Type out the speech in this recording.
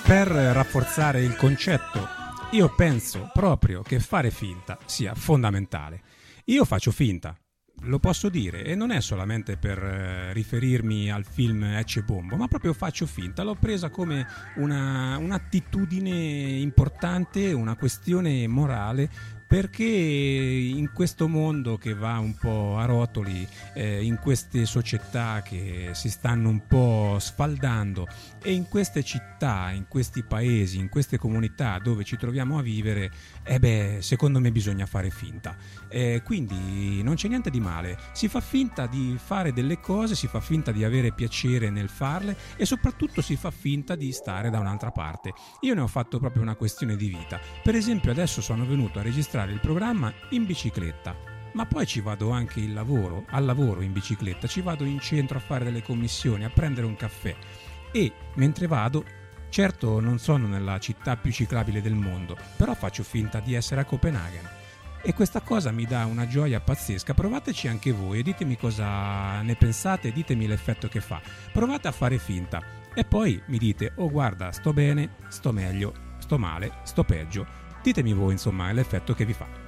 Per rafforzare il concetto, io penso proprio che fare finta sia fondamentale. Io faccio finta, lo posso dire, e non è solamente per riferirmi al film Ecce Bombo, ma proprio faccio finta. L'ho presa come un'attitudine importante, una questione morale, perché in questo mondo che va un po' a rotoli, in queste società che si stanno un po' sfaldando, e in queste città, in questi paesi, in queste comunità dove ci troviamo a vivere, secondo me bisogna fare finta. Quindi non c'è niente di male, si fa finta di fare delle cose, si fa finta di avere piacere nel farle, e soprattutto si fa finta di stare da un'altra parte. Io ne ho fatto proprio una questione di vita. Per esempio, adesso sono venuto a registrare il programma in bicicletta, ma poi ci vado anche al lavoro in bicicletta, ci vado in centro a fare delle commissioni, a prendere un caffè, e mentre vado, certo non sono nella città più ciclabile del mondo, però faccio finta di essere a Copenaghen, e questa cosa mi dà una gioia pazzesca. Provateci anche voi e ditemi cosa ne pensate, ditemi l'effetto che fa. Provate a fare finta e poi mi dite: oh guarda, sto bene, sto meglio, sto male, sto peggio. Ditemi voi insomma l'effetto che vi fa.